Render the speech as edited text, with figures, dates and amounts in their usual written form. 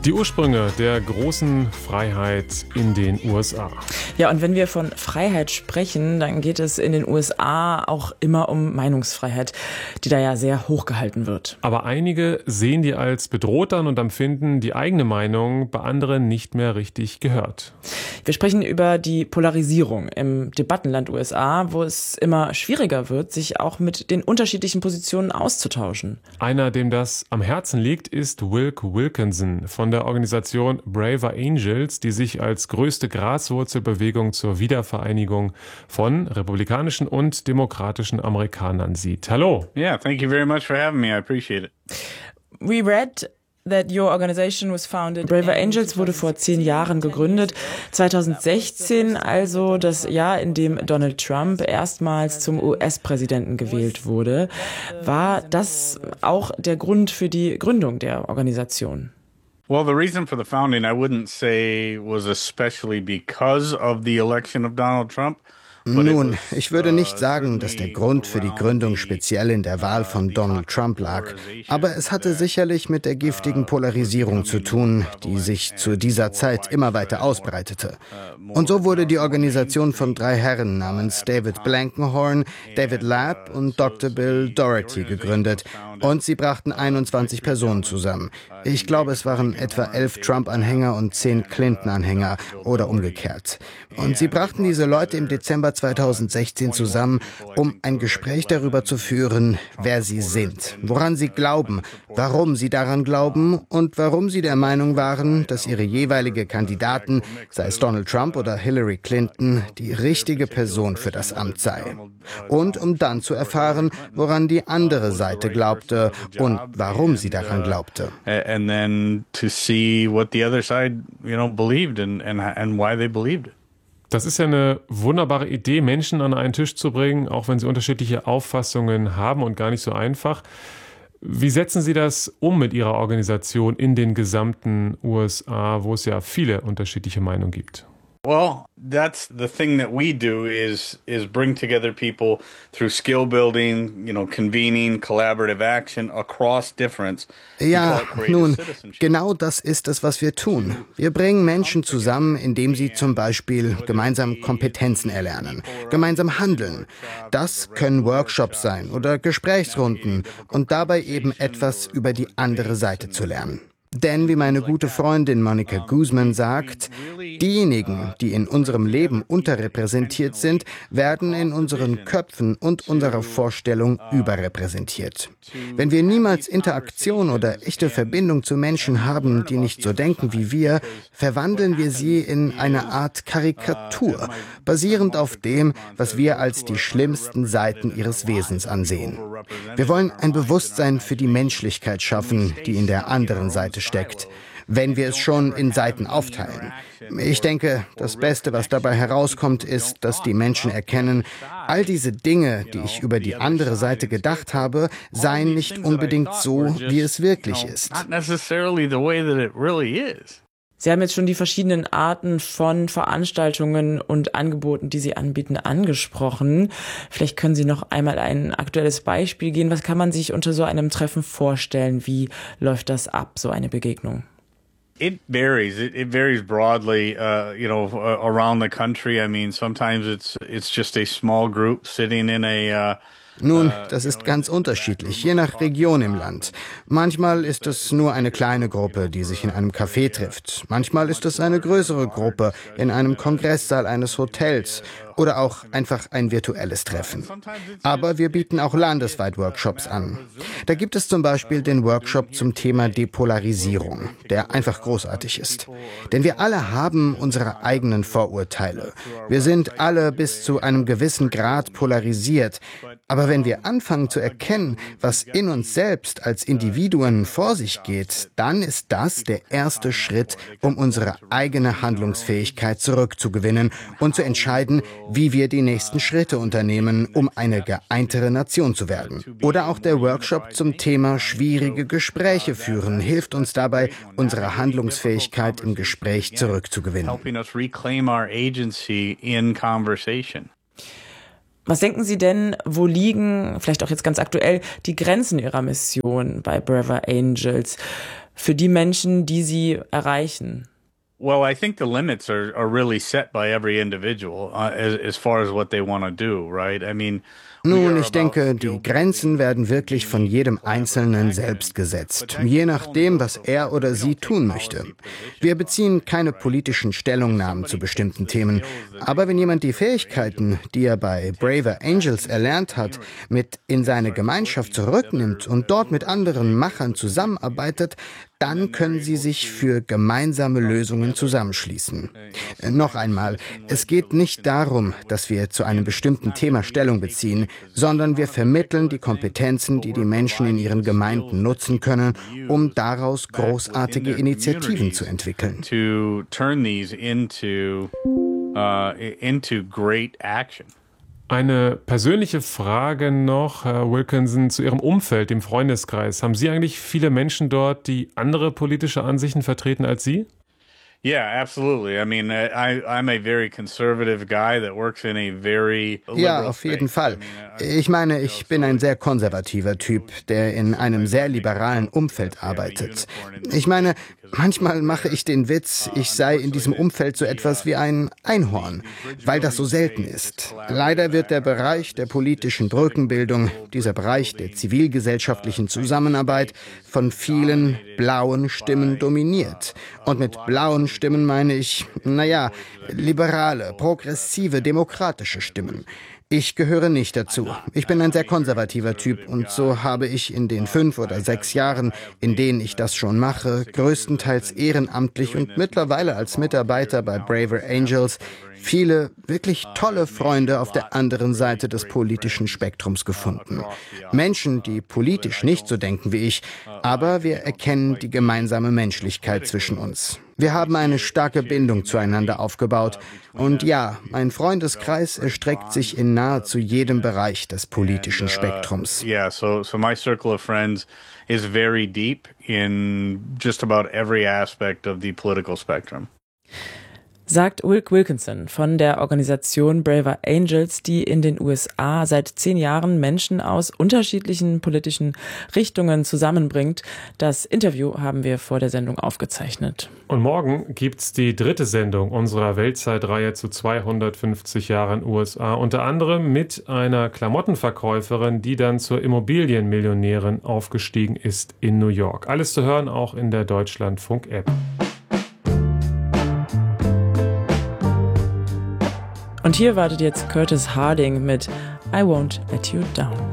Die Ursprünge der großen Freiheit in den USA. Ja, und wenn wir von Freiheit sprechen, dann geht es in den USA auch immer um Meinungsfreiheit, die da ja sehr hochgehalten wird. Aber einige sehen die als bedroht an und empfinden die eigene Meinung bei anderen nicht mehr richtig gehört. Wir sprechen über die Polarisierung im Debattenland USA, wo es immer schwieriger wird, sich auch mit den unterschiedlichen Positionen auszutauschen. Einer, dem das am Herzen liegt, ist Wilk Wilkinson von der Organisation Braver Angels, die sich als größte Graswurzelbewegung zur Wiedervereinigung von republikanischen und demokratischen Amerikanern sieht. Hallo. Yeah, thank you very much for having me. I appreciate it. We read that your organization was founded. Braver Angels wurde vor 10 Jahren gegründet. 2016, also das Jahr, in dem Donald Trump erstmals zum US-Präsidenten gewählt wurde. War das auch der Grund für die Gründung der Organisation? Well, the reason for the founding, I wouldn't say was especially because of the election of Donald Trump. Nun, ich würde nicht sagen, dass der Grund für die Gründung speziell in der Wahl von Donald Trump lag. Aber es hatte sicherlich mit der giftigen Polarisierung zu tun, die sich zu dieser Zeit immer weiter ausbreitete. Und so wurde die Organisation von 3 Herren namens David Blankenhorn, David Lapp und Dr. Bill Doherty gegründet. Und sie brachten 21 Personen zusammen. Ich glaube, es waren etwa 11 Trump-Anhänger und 10 Clinton-Anhänger oder umgekehrt. Und sie brachten diese Leute im Dezember 2016 zusammen, um ein Gespräch darüber zu führen, wer sie sind, woran sie glauben, warum sie daran glauben und warum sie der Meinung waren, dass ihre jeweilige Kandidaten, sei es Donald Trump oder Hillary Clinton, die richtige Person für das Amt sei. Und um dann zu erfahren, woran die andere Seite glaubte und warum sie daran glaubte. And then to see what the other side, believed and why they believed it. Das ist ja eine wunderbare Idee, Menschen an einen Tisch zu bringen, auch wenn sie unterschiedliche Auffassungen haben und gar nicht so einfach. Wie setzen Sie das um mit Ihrer Organisation in den gesamten USA, wo es ja viele unterschiedliche Meinungen gibt? Well, that's the thing that we do is bring together people through skill building, convening, collaborative action across difference. Ja, nun, genau das ist es, was wir tun. Wir bringen Menschen zusammen, indem sie zum Beispiel gemeinsam Kompetenzen erlernen, gemeinsam handeln. Das können Workshops sein oder Gesprächsrunden und dabei eben etwas über die andere Seite zu lernen. Denn, wie meine gute Freundin Monica Guzman sagt, diejenigen, die in unserem Leben unterrepräsentiert sind, werden in unseren Köpfen und unserer Vorstellung überrepräsentiert. Wenn wir niemals Interaktion oder echte Verbindung zu Menschen haben, die nicht so denken wie wir, verwandeln wir sie in eine Art Karikatur, basierend auf dem, was wir als die schlimmsten Seiten ihres Wesens ansehen. Wir wollen ein Bewusstsein für die Menschlichkeit schaffen, die in der anderen Seite steckt, wenn wir es schon in Seiten aufteilen. Ich denke, das Beste, was dabei herauskommt, ist, dass die Menschen erkennen, all diese Dinge, die ich über die andere Seite gedacht habe, seien nicht unbedingt so, wie es wirklich ist. Sie haben jetzt schon die verschiedenen Arten von Veranstaltungen und Angeboten, die Sie anbieten, angesprochen. Vielleicht können Sie noch einmal ein aktuelles Beispiel geben. Was kann man sich unter so einem Treffen vorstellen? Wie läuft das ab, so eine Begegnung? It varies. It varies broadly, around the country. I mean, sometimes it's just a small group sitting in a Nun, das ist ganz unterschiedlich, je nach Region im Land. Manchmal ist es nur eine kleine Gruppe, die sich in einem Café trifft. Manchmal ist es eine größere Gruppe in einem Kongresssaal eines Hotels oder auch einfach ein virtuelles Treffen. Aber wir bieten auch landesweit Workshops an. Da gibt es zum Beispiel den Workshop zum Thema Depolarisierung, der einfach großartig ist. Denn wir alle haben unsere eigenen Vorurteile. Wir sind alle bis zu einem gewissen Grad polarisiert. Aber wenn wir anfangen zu erkennen, was in uns selbst als Individuen vor sich geht, dann ist das der erste Schritt, um unsere eigene Handlungsfähigkeit zurückzugewinnen und zu entscheiden, wie wir die nächsten Schritte unternehmen, um eine geeintere Nation zu werden. Oder auch der Workshop zum Thema schwierige Gespräche führen hilft uns dabei, unsere Handlungsfähigkeit im Gespräch zurückzugewinnen. Was denken Sie denn, wo liegen, vielleicht auch jetzt ganz aktuell, die Grenzen Ihrer Mission bei Braver Angels? für die Menschen, die sie erreichen? Well, I think the limits are really set by every individual as far as what they want to do, right? I mean, nun, ich denke, die Grenzen werden wirklich von jedem Einzelnen selbst gesetzt, je nachdem, was er oder sie tun möchte. Wir beziehen keine politischen Stellungnahmen zu bestimmten Themen. Aber wenn jemand die Fähigkeiten, die er bei Braver Angels erlernt hat, mit in seine Gemeinschaft zurücknimmt und dort mit anderen Machern zusammenarbeitet, dann können sie sich für gemeinsame Lösungen zusammenschließen. Noch einmal, es geht nicht darum, dass wir zu einem bestimmten Thema Stellung beziehen, sondern wir vermitteln die Kompetenzen, die die Menschen in ihren Gemeinden nutzen können, um daraus großartige Initiativen zu entwickeln. To turn these into great action. Eine persönliche Frage noch, Herr Wilkinson, zu Ihrem Umfeld, dem Freundeskreis. Haben Sie eigentlich viele Menschen dort, die andere politische Ansichten vertreten als Sie? Yeah, absolutely. I mean, I'm a very conservative guy that works in a very liberal Ja, auf jeden Fall. Ich meine, ich bin ein sehr konservativer Typ, der in einem sehr liberalen Umfeld arbeitet. Ich meine, manchmal mache ich den Witz, ich sei in diesem Umfeld so etwas wie ein Einhorn, weil das so selten ist. Leider wird der Bereich der politischen Brückenbildung, dieser Bereich der zivilgesellschaftlichen Zusammenarbeit, von vielen blauen Stimmen dominiert. Und mit blauen Stimmen meine ich, liberale, progressive, demokratische Stimmen. Ich gehöre nicht dazu. Ich bin ein sehr konservativer Typ und so habe ich in den 5 oder 6 Jahren, in denen ich das schon mache, größtenteils ehrenamtlich und mittlerweile als Mitarbeiter bei Braver Angels, viele wirklich tolle Freunde auf der anderen Seite des politischen Spektrums gefunden. Menschen, die politisch nicht so denken wie ich, aber wir erkennen die gemeinsame Menschlichkeit zwischen uns. Wir haben eine starke Bindung zueinander aufgebaut. Und ja, mein Freundeskreis erstreckt sich in nahezu jedem Bereich des politischen Spektrums. So my circle of friends is very deep in just about every aspect of the political spectrum. Sagt Ulrich Wilkinson von der Organisation Braver Angels, die in den USA seit 10 Jahren Menschen aus unterschiedlichen politischen Richtungen zusammenbringt. Das Interview haben wir vor der Sendung aufgezeichnet. Und morgen gibt's die 3. Sendung unserer Weltzeitreihe zu 250 Jahren USA, unter anderem mit einer Klamottenverkäuferin, die dann zur Immobilienmillionärin aufgestiegen ist in New York. Alles zu hören auch in der Deutschlandfunk-App. Und hier wartet jetzt Curtis Harding mit I Won't Let You Down.